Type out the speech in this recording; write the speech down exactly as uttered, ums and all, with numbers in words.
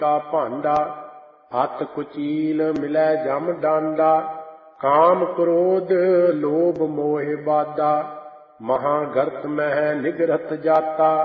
ਕਾ ਭਾਂਡਾ, ਹੱਥ ਕੁਚੀਲ ਮਿਲੈ ਜਮ ਡਾਂਡਾ। ਕਾਮ ਕ੍ਰੋਧ ਲੋਭ ਮੋਹਿ ਬਾਧਾ, ਮਹਾਂ ਗਰਤ ਮਹਿ ਨਿਗਰਤ ਜਾਤਾ।